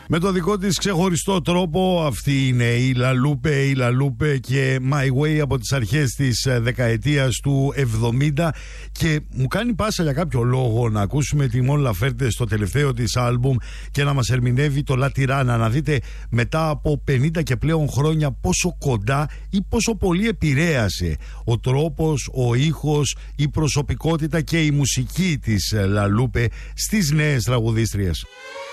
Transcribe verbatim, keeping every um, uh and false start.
Με το δικό της ξεχωριστό τρόπο. Αυτή είναι η Λαλούπε, η Λαλούπε και My Way από τις αρχές της δεκαετίας του εβδομήντα. Και μου κάνει πάσα για κάποιο λόγο να ακούσουμε τη Μον Λαφέρτε στο τελευταίο της άλμπουμ και να μας ερμηνεύει το La Tirana. Να δείτε μετά από πενήντα και πλέον χρόνια πόσο κοντά ή πόσο πολύ επηρέασε ο τρόπος, ο ήχος, η προσωπικότητα και η μουσική της Λαλούπε στις νέες τραγουδίστριες.